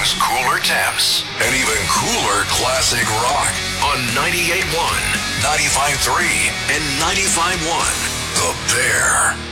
brings cooler temps and even cooler classic rock on 98.1, 95.3, and 95.1 The Bear.